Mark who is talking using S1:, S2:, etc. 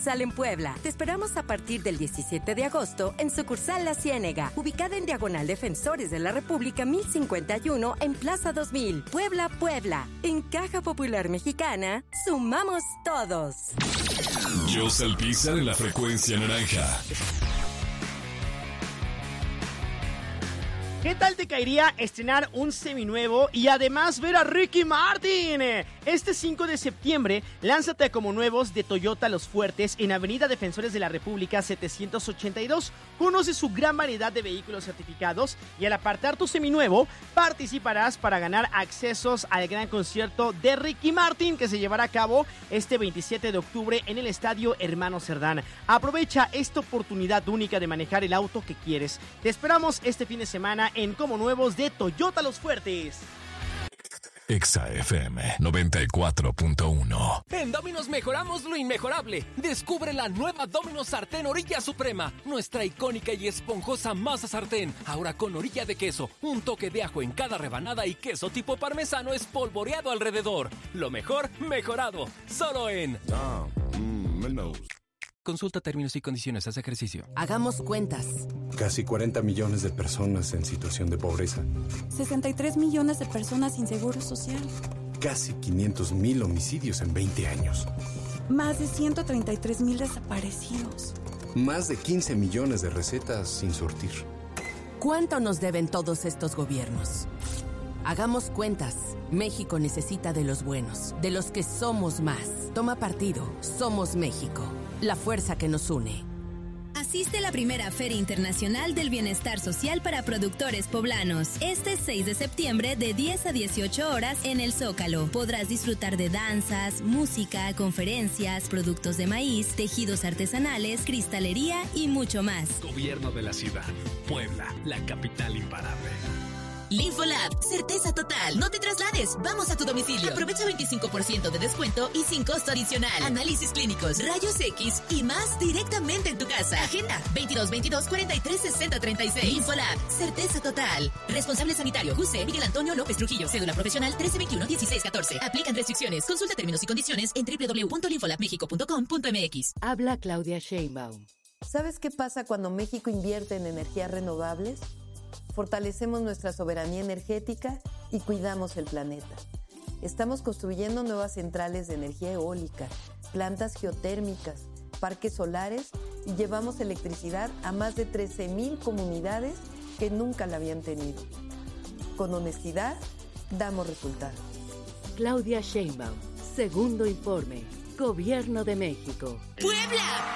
S1: sucursal en Puebla. Te esperamos a partir del 17 de agosto en sucursal La Ciénega, ubicada en Diagonal Defensores de la República 1051 en Plaza 2000, Puebla, Puebla. En Caja Popular Mexicana, sumamos todos.
S2: Joss Alpizar en la frecuencia naranja.
S3: ¿Qué tal te caería estrenar un seminuevo y además ver a Ricky Martin? Este 5 de septiembre, lánzate como nuevos de Toyota Los Fuertes en Avenida Defensores de la República 782. Conoce su gran variedad de vehículos certificados y al apartar tu seminuevo, participarás para ganar accesos al gran concierto de Ricky Martin que se llevará a cabo este 27 de octubre en el Estadio Hermano Cerdán. Aprovecha esta oportunidad única de manejar el auto que quieres. Te esperamos este fin de semana en Como Nuevos de Toyota Los Fuertes.
S2: Exa FM 94.1.
S4: En Domino's mejoramos lo inmejorable. Descubre la nueva Domino's Sartén Orilla Suprema. Nuestra icónica y esponjosa masa sartén. Ahora con orilla de queso, un toque de ajo en cada rebanada y queso tipo parmesano espolvoreado alrededor. Lo mejor, mejorado. Solo en
S2: Domino's.
S4: Consulta términos y condiciones, haz ejercicio.
S1: Hagamos cuentas.
S5: Casi 40 millones de personas en situación de pobreza.
S6: 63 millones de personas sin seguro social.
S5: Casi 500,000 homicidios en 20 años.
S6: Más de 133,000 desaparecidos.
S5: Más de 15 millones de recetas sin surtir.
S1: ¿Cuánto nos deben todos estos gobiernos? Hagamos cuentas. México necesita de los buenos, de los que somos más. Toma partido. Somos México. La fuerza que nos une.
S7: Asiste a la primera Feria Internacional del Bienestar Social para Productores Poblanos. Este 6 de septiembre de 10 a 18 horas en el Zócalo. Podrás disfrutar de danzas, música, conferencias, productos de maíz, tejidos artesanales, cristalería y mucho más.
S8: Gobierno de la ciudad. Puebla, la capital imparable.
S9: Linfolab, certeza total. No te traslades, vamos a tu domicilio. Aprovecha 25% de descuento y sin costo adicional. Análisis clínicos, rayos X y más directamente en tu casa. Agenda 2222-436036. Linfolab, certeza total. Responsable sanitario, José Miguel Antonio López Trujillo. Cédula profesional 1321-1614. Aplican restricciones. Consulta términos y condiciones en www.linfolabmexico.com.mx.
S10: Habla Claudia Sheinbaum.
S11: ¿Sabes qué pasa cuando México invierte en energías renovables? Fortalecemos nuestra soberanía energética y cuidamos el planeta. Estamos construyendo nuevas centrales de energía eólica, plantas geotérmicas, parques solares y llevamos electricidad a más de 13,000 comunidades que nunca la habían tenido. Con honestidad, damos resultados.
S10: Claudia Sheinbaum, segundo informe. Gobierno de México.
S9: ¡Puebla!